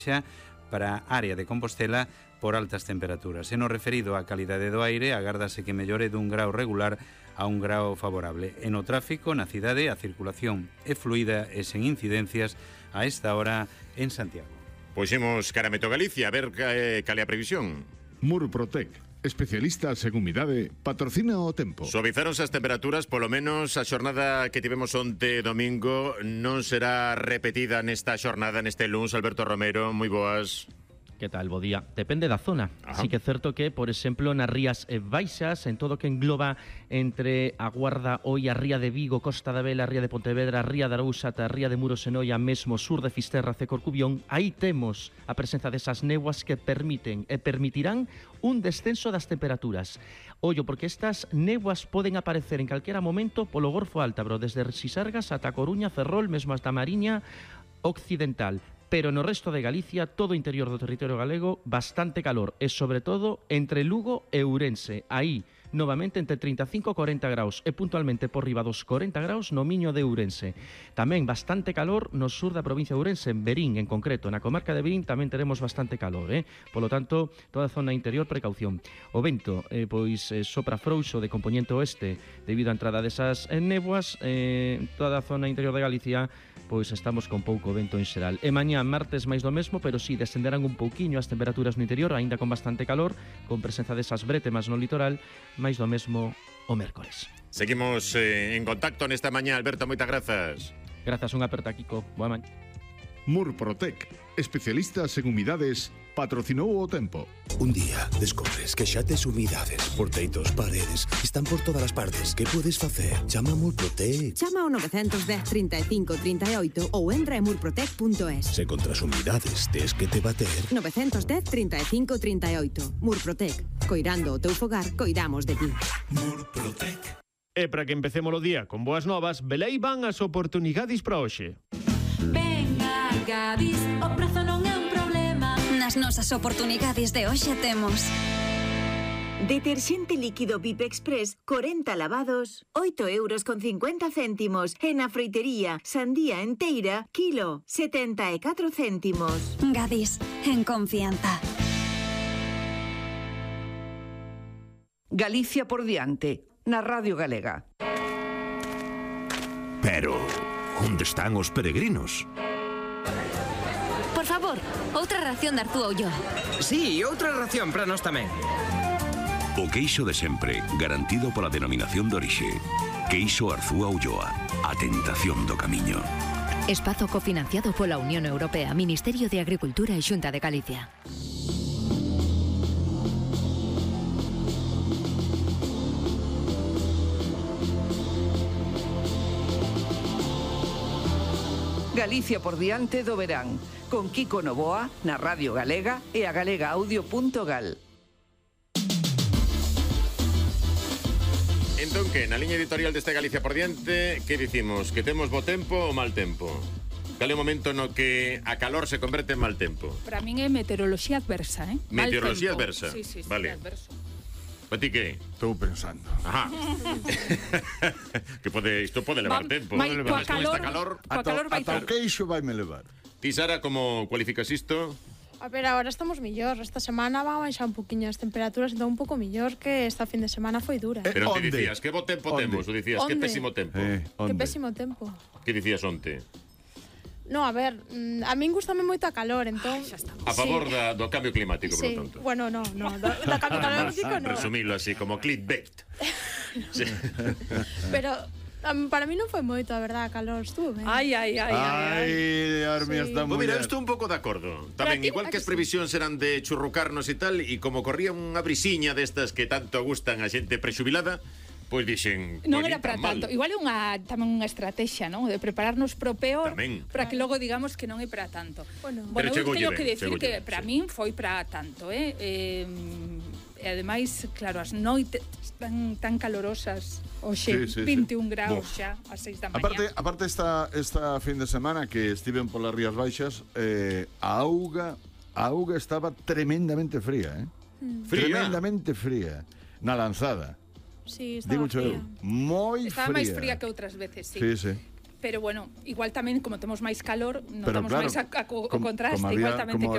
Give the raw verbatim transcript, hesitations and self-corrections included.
para a área de Compostela por altas temperaturas. E no referido á calidade do aire, agárdase que mellore dun grao regular a un grao favorable. E no tráfico, na cidade, a circulación é fluida e sen incidencias a esta hora en Santiago. Pois imos cara a Meteo Galicia, a ver eh, cal é a previsión. Murprotec, especialistas en humidade, patrocina o tempo. Suavizáronse as temperaturas, polo menos a xornada que tivemos onte domingo non será repetida nesta xornada, neste luns. Alberto Romero, moi boas. Que tal, bo día? Depende da zona. Ajá. Sí que é certo que, por exemplo, nas rías baixas, en todo o que engloba entre a Guarda, Oi, a ría de Vigo, Costa da Vela, a ría de Pontevedra, a ría de Arousa, a ría de Muros e Noia, mesmo sur de Fisterra, e Corcubión, aí temos a presenza desas néboas que permiten e permitirán un descenso das temperaturas. Ollo, porque estas néboas poden aparecer en calquera momento polo Gorfo Áltabro, desde Sisargas ata Coruña, Ferrol, mesmo hasta Mariña Occidental. Pero no resto de Galicia, todo o interior do territorio galego, bastante calor, e sobre todo entre Lugo e Ourense. Aí, novamente, entre trinta e cinco e corenta graus, e puntualmente por riba dos corenta graus no Miño de Ourense. Tamén bastante calor no sur da provincia de Ourense, en Verín, en concreto. Na comarca de Verín tamén teremos bastante calor, eh? Polo tanto, toda a zona interior, precaución. O vento, eh, pois, eh, sopra frouxo de componente oeste debido á entrada desas eh, néboas. Eh, toda a zona interior de Galicia, pois estamos con pouco vento en xeral. E mañá, martes, máis do mesmo, pero si, sí, descenderán un pouquiño as temperaturas no interior, aínda con bastante calor, con presenza desas brétemas no litoral, máis do mesmo o mércores. Seguimos eh, en contacto nesta mañá, Alberto, moitas grazas. Grazas, unha aperta, Kiko. Boa mañá. Murprotec, especialistas en humidades, patrocinou o tempo. Un día descubres que xa tes humidades por teitos, paredes, están por todas as partes. Que podes facer? Chama a Murprotec. Chama ao nove un cero, trinta e cinco, trinta e oito ou entra en murprotec punto es. Se contra as humidades tes que te bater. nove un cero, trinta e cinco, trinta e oito. Murprotec. Coirando o teu fogar, coidamos de ti. Murprotec. E para que empecemos o día con boas novas, velei van as oportunidades para hoxe. Venga, Gadis, o prezo non é un problema. Nas nosas oportunidades de hoxe temos deterxente líquido V I P Express, corenta lavados, oito euros con cincuenta céntimos. E na froitería, sandía enteira, kilo, setenta e catro céntimos. Gadis, en confianza. Galicia por diante, na Radio Galega. Pero, onde están os peregrinos? Por favor, outra ración de Arzúa Ulloa. Sí, outra ración para nós tamén. O queixo de sempre, garantido pola denominación de orixe. Queixo Arzúa Ulloa, a tentación do camiño. Espazo cofinanciado pola Unión Europea, Ministerio de Agricultura e Xunta de Galicia. Galicia por diante do verán, con Kiko Novoa na Radio Galega e a galega audio punto gal. Entón, que na liña editorial deste Galicia por diante, que dicimos? Que temos bo tempo ou mal tempo? Cal é o momento no que a calor se converte en mal tempo? Para min é meteoroloxía adversa, eh? Meteoroloxía adversa? Sí, sí, sí, vale. adverso. Para ti que? Estou pensando. Ajá. Que pode, isto pode levar Va, tempo. vai, coa Con calor, esta calor. coa calor vai Ata o queixo vai me levar. Ti, Sara, como cualificas isto? A ver, agora estamos millor. Esta semana va a baixar un poquinho as temperaturas, entón un pouco millor que esta fin de semana foi dura. Pero ti dicías, que bo tempo temos? Ou dicías, que Onde? pésimo tempo? Eh, Que pésimo tempo. Que dicías onte? No, a ver, mm, a min gustame moito a calor, entón... A favor sí. da, do cambio climático, Sí, por lo tanto. bueno, no, no, do, do cambio climático no. Resumilo así, como clickbait. Sí. Pero um, para mí non foi moito, a verdade, a calor, estuvo ben. Ai, ai, ai, ai. Ai, Armi, Sí. está Pues moi mira, ben. estou un pouco de acordo. Tamén, ti, igual a que que as sí? previsións eran de churrucarnos e tal, e como corría unha brisiña destas que tanto gustan a xente prexubilada, pois dixen... Non pois era nin para tan mal. tanto. Igual é unha tamén unha estrategia, non? De prepararnos pro peor, Tamén. para que logo digamos que non é para tanto. Bueno, bueno, eu chegoulle teño ben, que decir chegoulle que ben, para sí. min foi para tanto, eh? eh e ademais, claro, as noites tan tan calorosas, hoxe Sí, sí, sí. vinte e un graus Buf. xa ás seis da mañá. Aparte, aparte esta, esta fin de semana que estiven polas Rías Baixas, eh, a auga, a auga estaba tremendamente fría, eh? Mm. Fría? Tremendamente fría. Na lanzada. Sí, estaba Digo fría. eu, moi Estaba fría. máis fría que outras veces, sí. Sí, sí. Pero bueno, igual tamén como temos máis calor, Pero notamos claro, máis a, a, o como- contraste, como había- igual tamén como ten que